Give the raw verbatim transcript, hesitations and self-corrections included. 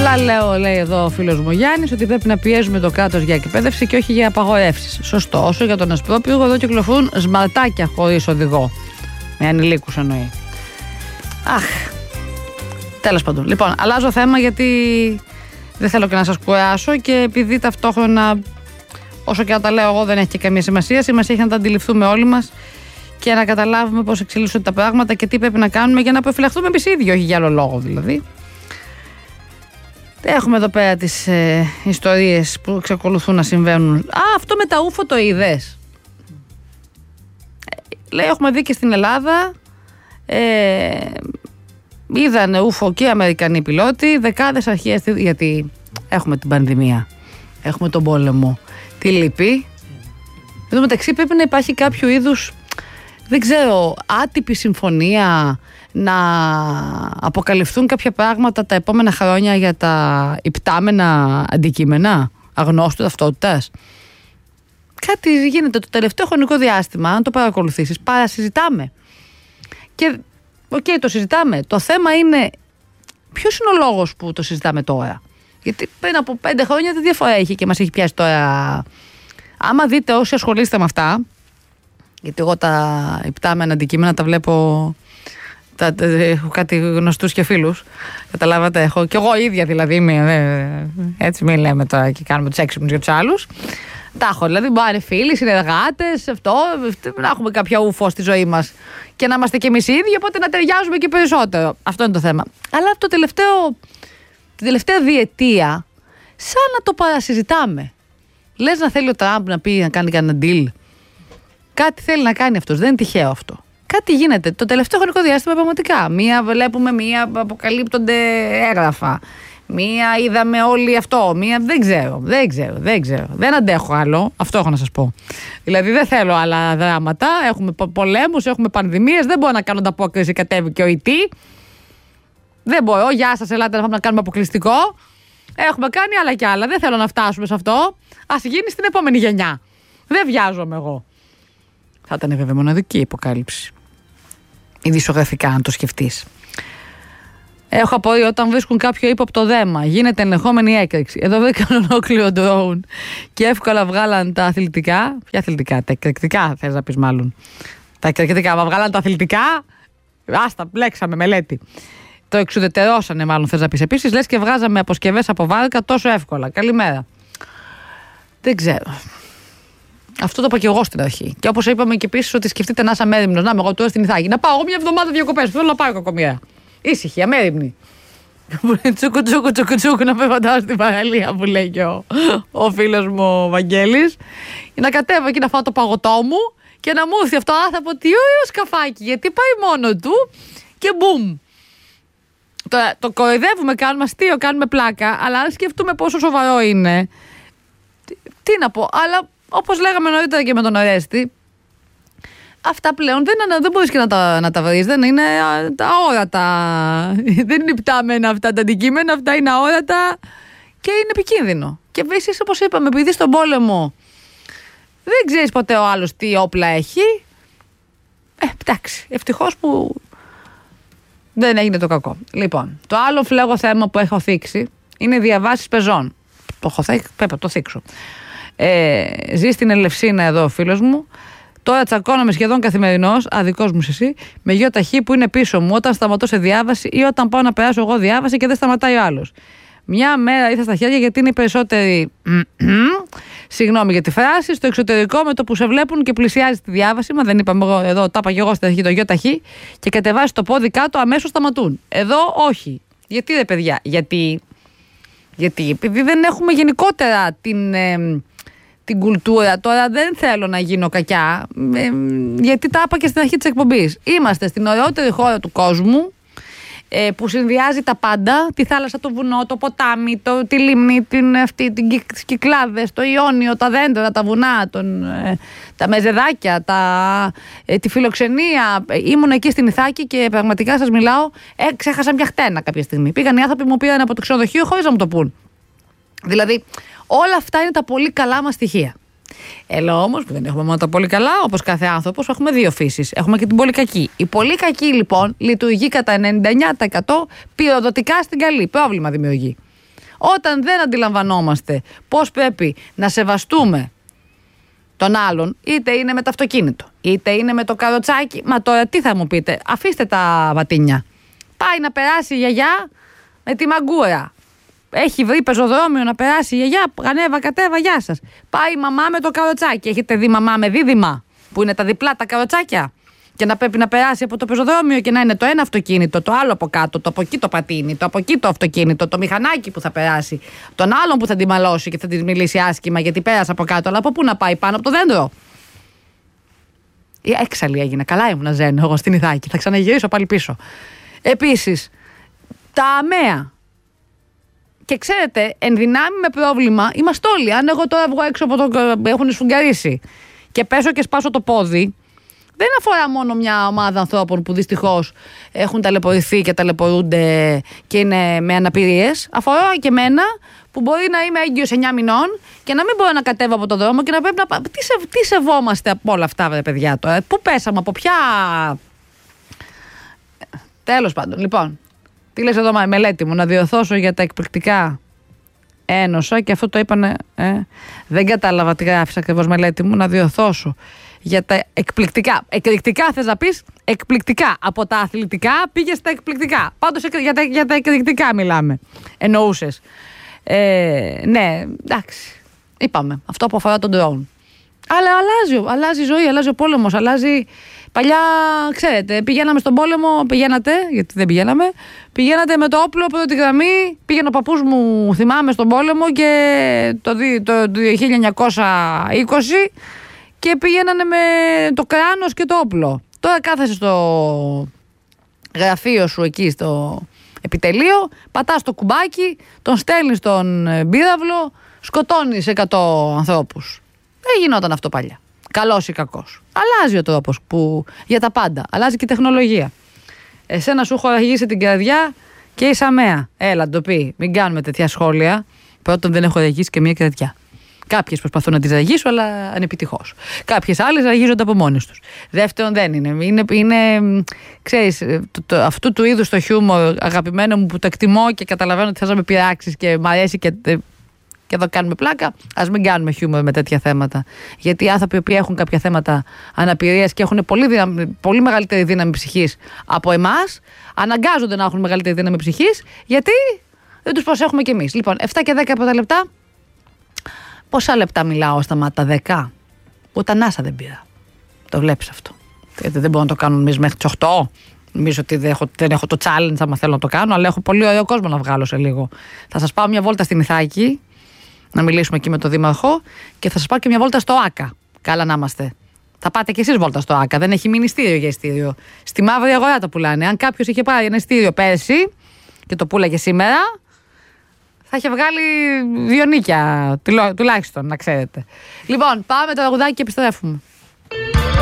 Απλά λέω, λέει εδώ ο φίλος μου Γιάννης, ότι πρέπει να πιέζουμε το κράτος για εκπαίδευση και όχι για απαγορεύσεις. Σωστό. Όσο για τον ασπρόπυργο, εδώ κυκλοφορούν σμαρτάκια χωρίς οδηγό. Με ανηλίκους εννοεί. Αχ. Τέλος πάντων. Λοιπόν, αλλάζω θέμα γιατί δεν θέλω και να σας κουράσω και επειδή ταυτόχρονα, όσο και να τα λέω εγώ, δεν έχει και καμία σημασία. Σημασία έχει να τα αντιληφθούμε όλοι μας και να καταλάβουμε πώς εξελίσσονται τα πράγματα και τι πρέπει να κάνουμε για να προφυλαχθούμε εμείς ίδιοι, όχι για άλλο λόγο δηλαδή. Έχουμε εδώ πέρα τις ε, ιστορίες που εξακολουθούν να συμβαίνουν. Α, αυτό με τα ούφο το είδες? Ε, λέει, έχουμε δει και στην Ελλάδα. Ε, είδανε ούφο και Αμερικανοί πιλότοι, δεκάδες αρχές, γιατί έχουμε την πανδημία, έχουμε τον πόλεμο, τι λείπει. Εδώ μεταξύ πρέπει να υπάρχει κάποιο είδους, δεν ξέρω, άτυπη συμφωνία, να αποκαλυφθούν κάποια πράγματα τα επόμενα χρόνια για τα υπτάμενα αντικείμενα αγνώστου ταυτότητας. Κάτι γίνεται το τελευταίο χρονικό διάστημα, αν το παρακολουθήσεις, παρασυζητάμε. Και οκ, okay, το συζητάμε. Το θέμα είναι ποιος είναι ο λόγος που το συζητάμε τώρα. Γιατί πριν από πέντε χρόνια δεν διαφορά είχε και μας έχει πιάσει τώρα. Άμα δείτε όσοι ασχολείστε με αυτά, γιατί εγώ τα υπτάμενα αντικείμενα τα βλέπω, τα, τα, έχω κάτι γνωστούς και φίλους, καταλάβατε, έχω και εγώ ίδια δηλαδή, είμαι, έτσι μην λέμε τώρα και κάνουμε τους έξυπνους για τους άλλους. Τα έχω, δηλαδή μπορεί να είναι φίλοι, συνεργάτες, αυτό, να έχουμε κάποια ούφο στη ζωή μας και να είμαστε κι εμείς οι ίδιοι, οπότε να ταιριάζουμε και περισσότερο. Αυτό είναι το θέμα. Αλλά το τελευταίο, την τελευταία διετία, σαν να το παρασυζητάμε. Λες να θέλει ο Τραμπ να πει να κάνει κανένα deal. Κάτι θέλει να κάνει αυτός, δεν είναι τυχαίο αυτό. Κάτι γίνεται. Το τελευταίο χρονικό διάστημα πραγματικά. Μία βλέπουμε, μία αποκαλύπτονται έγγραφα. Μία είδαμε όλοι αυτό. Μία δεν ξέρω, δεν ξέρω, δεν ξέρω. Δεν αντέχω άλλο. Αυτό έχω να σας πω. Δηλαδή δεν θέλω άλλα δράματα. Έχουμε πολέμους, έχουμε πανδημίες. Δεν μπορώ να κάνω ανταπόκριση. Κατέβει και ο ΙΤ. Δεν μπορώ. Γεια σας, ελάτε να πάμε να κάνουμε αποκλειστικό. Έχουμε κάνει άλλα κι άλλα. Δεν θέλω να φτάσουμε σε αυτό. Ας γίνει στην επόμενη γενιά. Δεν βιάζομαι εγώ. Θα ήταν βέβαια μοναδική η αποκάλυψη. Ειδησιογραφικά, αν το σκεφτείς. Έχω απορία όταν βρίσκουν κάποιο ύποπτο δέμα. Γίνεται ενδεχόμενη έκρηξη. Εδώ βρήκαν ολόκληρο ντρόουν και εύκολα βγάλαν τα αθλητικά. Ποια αθλητικά, τα εκρηκτικά θες να πεις μάλλον. Τα εκρηκτικά, μα βγάλαν τα αθλητικά. Άστα, μπλέξαμε μελέτη. Το εξουδετερώσανε, μάλλον θες να πεις. Επίσης, λες και βγάζαμε αποσκευές από βάρκα τόσο εύκολα. Καλημέρα. Δεν ξέρω. Αυτό το είπα και εγώ στην αρχή. Και όπως είπαμε και επίσης ότι σκεφτείτε να είσαι αμέριμνος. Να είμαι εγώ τώρα στην Ιθάκη. Να πάω εγώ μια εβδομάδα διακοπές. Θέλω να πάω κακομοίρα. Ήσυχη, αμέριμνη. Τσούκου τσούκου τσούκου τσούκου να πέφτω στην παραλία που λέει και ο, ο φίλος μου ο Βαγγέλης. Να κατέβω εκεί να φάω το παγωτό μου και να μου έρθει αυτό άθαπο τι ωραίο σκαφάκι. Γιατί πάει μόνο του και μπουμ. Το, το κοροϊδεύουμε, κάνουμε αστείο, κάνουμε πλάκα. Αλλά αν σκεφτούμε πόσο σοβαρό είναι. Τι, τι να πω, αλλά. Όπως λέγαμε νωρίτερα και με τον Ορέστη, αυτά πλέον δεν, δεν μπορείς και να τα, να τα βρεις, δεν είναι αόρατα. Δεν είναι υπτάμενα αυτά τα αντικείμενα, αυτά είναι αόρατα και είναι επικίνδυνο. Και επίσης, όπως είπαμε, επειδή στον πόλεμο δεν ξέρεις ποτέ ο άλλος τι όπλα έχει, ε, εντάξει, ευτυχώς που δεν έγινε το κακό. Λοιπόν, το άλλο φλέγο θέμα που έχω θίξει είναι οι διαβάσεις πεζών. Το έχω θίξει, πρέπει να το θίξω. Ε, ζει στην Ελευσίνα εδώ ο φίλος μου. Τώρα τσακώνομαι σχεδόν καθημερινώς, αδικός μου εσύ, με γιο ταχύ που είναι πίσω μου όταν σταματώ σε διάβαση ή όταν πάω να περάσω εγώ διάβαση και δεν σταματάει ο άλλος. Μια μέρα ήρθα στα χέρια γιατί είναι οι περισσότεροι. Συγγνώμη για τη φράση. Στο εξωτερικό με το που σε βλέπουν και πλησιάζει τη διάβαση. Μα δεν είπαμε εγώ, εδώ τα είπα και εγώ στην αρχή το γιο ταχύ και κατεβάζει το πόδι κάτω, αμέσως σταματούν. Εδώ όχι. Γιατί ρε παιδιά, γιατί, γιατί επειδή δεν έχουμε γενικότερα την. Ε, την κουλτούρα, τώρα δεν θέλω να γίνω κακιά, ε, γιατί τα είπα και στην αρχή της εκπομπής. Είμαστε στην ωραιότερη χώρα του κόσμου, ε, που συνδυάζει τα πάντα, τη θάλασσα, το βουνό, το ποτάμι, το, τη λίμνη, την, αυτή, την, τις Κυκλάδες, το Ιόνιο, τα δέντρα, τα βουνά, τον, ε, τα μεζεδάκια, τα, ε, τη φιλοξενία. Ήμουν εκεί στην Ιθάκη και πραγματικά σας μιλάω, ε, ξέχασα μια χτένα κάποια στιγμή. Πήγαν οι άνθρωποι μου πήραν από το ξενοδοχείο χωρίς να μου το πούν. Δηλαδή, όλα αυτά είναι τα πολύ καλά μας στοιχεία. Έλα όμως που δεν έχουμε μόνο τα πολύ καλά, όπως κάθε άνθρωπος, έχουμε δύο φύσεις. Έχουμε και την πολύ κακή. Η πολύ κακή λοιπόν λειτουργεί κατά ενενήντα εννέα τοις εκατό πυροδοτικά στην καλή. Πρόβλημα δημιουργεί. Όταν δεν αντιλαμβανόμαστε πώς πρέπει να σεβαστούμε τον άλλον, είτε είναι με το αυτοκίνητο, είτε είναι με το καροτσάκι, μα τώρα τι θα μου πείτε, αφήστε τα βατίνια. Πάει να περάσει η γιαγιά με τη μαγκούρα. Έχει βρει πεζοδρόμιο να περάσει η γιαγιά, ανέβα κατέβα, γεια σας. Πάει η μαμά με το καροτσάκι. Έχετε δει μαμά με δίδυμα, που είναι τα διπλά τα καροτσάκια, και να πρέπει να περάσει από το πεζοδρόμιο και να είναι το ένα αυτοκίνητο, το άλλο από κάτω, το από εκεί το πατίνι, το από εκεί το αυτοκίνητο, το μηχανάκι που θα περάσει, τον άλλον που θα την μαλώσει και θα τη μιλήσει άσχημα γιατί πέρασε από κάτω, αλλά από πού να πάει, πάνω από το δέντρο. Έξαλλη έγινε. Καλά ήμουν ζεν, εγώ στην Ιθάκη. Θα ξαναγυρίσω πάλι πίσω. Επίσης, τα αμαία. Και ξέρετε, εν δυνάμει με πρόβλημα είμαστε όλοι. Αν εγώ τώρα βγω έξω από το. Έχουν σφουγγαρίσει και πέσω και σπάσω το πόδι, δεν αφορά μόνο μια ομάδα ανθρώπων που δυστυχώς έχουν ταλαιπωρηθεί και ταλαιπωρούνται και είναι με αναπηρίες. Αφορά και εμένα που μπορεί να είμαι έγκυος εννιά μηνών και να μην μπορώ να κατέβω από το δρόμο και να πρέπει να. Τι, σε... Τι σεβόμαστε από όλα αυτά, βρε παιδιά τώρα. Πού πέσαμε, από ποια. Τέλος πάντων, λοιπόν. Τι λες εδώ, μα, μελέτη μου, να διορθώσω για τα εκπληκτικά. Ένωσα και αυτό το είπανε. Ε, δεν κατάλαβα τι γράφεις ακριβώς, μελέτη μου, να διορθώσω. Για τα εκπληκτικά. Εκπληκτικά θες να πεις, εκπληκτικά. Από τα αθλητικά πήγες στα εκπληκτικά. Πάντως για τα, για τα εκπληκτικά μιλάμε. Εννοούσες. Ε, ναι, εντάξει. Είπαμε. Αυτό που αφορά τον drone. Αλλά αλλάζει, αλλάζει η ζωή, αλλάζει ο πόλεμος, αλλάζει. Παλιά, ξέρετε, πηγαίναμε στον πόλεμο, πηγαίνατε, γιατί δεν πηγαίναμε, πηγαίνατε με το όπλο πρώτη γραμμή, πήγαινε ο παππούς μου, θυμάμαι, στον πόλεμο και το, το χίλια εννιακόσια είκοσι και πήγαινανε με το κράνος και το όπλο. Τώρα κάθεσαι στο γραφείο σου εκεί στο επιτελείο, πατάς το κουμπάκι, τον στέλνεις στον πύραυλο, σκοτώνεις εκατό ανθρώπους. Δεν γινόταν αυτό παλιά. Καλός ή κακός. Αλλάζει ο τρόπος που για τα πάντα. Αλλάζει και η τεχνολογία. Εσένα σου έχω αρχίσει την καρδιά και η αμαία. Έλα, το πει. Μην κάνουμε τέτοια σχόλια. Πρώτον, δεν έχω ραγίσει και μία καρδιά. Κάποιες προσπαθούν να τις ραγίσουν, αλλά ανεπιτυχώς. Κάποιες άλλες ραγίζονται από μόνες τους. Δεύτερον, δεν είναι. Είναι, είναι ξέρεις, το, το, αυτού του είδους το χιούμορ, αγαπημένο μου, που το εκτιμώ και καταλαβαίνω ότι θες να με πειράξεις και μ' αρέσει και. Και εδώ κάνουμε πλάκα, ας μην κάνουμε χιούμορ με τέτοια θέματα. Γιατί οι άνθρωποι που έχουν κάποια θέματα αναπηρίας και έχουν πολύ, δυνα... πολύ μεγαλύτερη δύναμη ψυχής από εμάς, αναγκάζονται να έχουν μεγαλύτερη δύναμη ψυχής, γιατί δεν τους προσέχουμε κι εμείς. Λοιπόν, επτά και δέκα πρώτα λεπτά. Πόσα λεπτά μιλάω σταμάτα, δέκα. Ούτε ανάσα δεν πήρα. Το βλέπεις αυτό. Γιατί δεν μπορώ να το κάνουμε εμείς μέχρι τις οκτώ. Νομίζω ότι δεν έχω, δεν έχω το challenge άμα θέλω να το κάνω, αλλά έχω πολύ ωραίο κόσμο να βγάλω σε λίγο. Θα σας πάω μια βόλτα στην Ιθάκη. Να μιλήσουμε εκεί με τον Δήμαρχο και θα σας πάω και μια βόλτα στο ΆΚΑ. Καλά να είμαστε. Θα πάτε κι εσείς βόλτα στο ΆΚΑ. Δεν έχει μείνει ειστήριο για ειστήριο. Στη μαύρη αγορά το πουλάνε. Αν κάποιος είχε πάρει ένα ειστήριο πέρσι και το πούλαγε σήμερα, θα είχε βγάλει δύο νίκια τουλάχιστον, να ξέρετε. Λοιπόν, πάμε το τραγουδάκι και επιστρέφουμε.